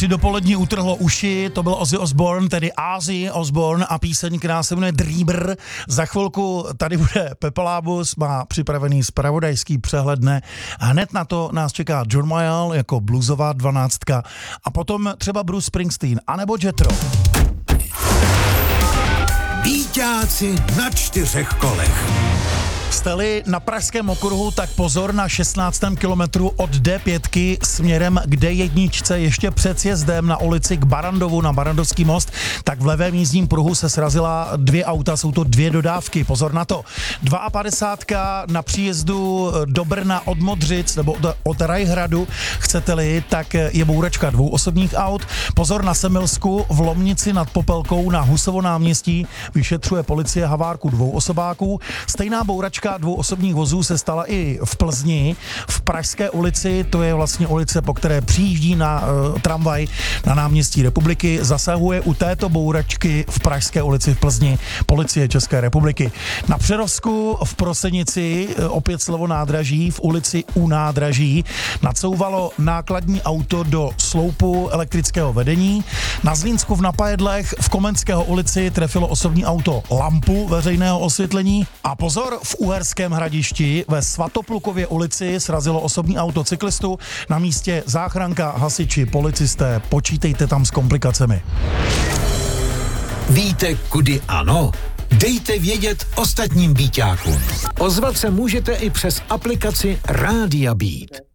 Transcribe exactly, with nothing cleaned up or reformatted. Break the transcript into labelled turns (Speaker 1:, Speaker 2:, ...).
Speaker 1: Ty dopolední utrhlo uši, to byl Ozzy Osbourne, tedy Ozzy Osbourne a píseň, která se jmenuje Dreamer. Za chvilku tady bude Pepa Lábus, má připravený zpravodajský přehled dne. Hned na to nás čeká John Mayall jako bluesová dvanáctka a potom třeba Bruce Springsteen anebo Jethro.
Speaker 2: Víťáci na čtyřech kolech.
Speaker 1: Jste-li na pražském okruhu, tak pozor na šestnáctém kilometru od D pět směrem k D jedna, ještě před sjezdem na ulici k Barandovu na Barandovský most, tak v levém jízdním pruhu se srazila dvě auta, jsou to dvě dodávky, pozor na to. padesát dva na příjezdu do Brna od Modřic nebo od Rajhradu, chcete-li, tak je bouračka dvou osobních aut. Pozor na Semilsku, v Lomnici nad Popelkou na Husovo náměstí vyšetřuje policie havárku dvou osobáků. Stejná bouračka dvou osobních vozů se stala i v Plzni, v Pražské ulici, to je vlastně ulice, po které přijíždí na uh, tramvaj na náměstí Republiky, zasahuje u této bouračky v Pražské ulici v Plzni policie České republiky. Na Přerovsku v Prosenici, uh, opět slovo nádraží, v ulici u nádraží, nacouvalo nákladní auto do sloupu elektrického vedení. Na Zlínsku v Napajedlech v Komenského ulici trefilo osobní auto lampu veřejného osvětlení a pozor, v Uherském Hradišti ve Svatoplukově ulici srazilo osobní auto cyklistu. Na místě záchranka, hasiči, policisté, počítejte tam s komplikacemi.
Speaker 2: Víte, kudy ano? Dejte vědět ostatním víťákům. Ozvat se můžete i přes aplikaci Rádia Beat.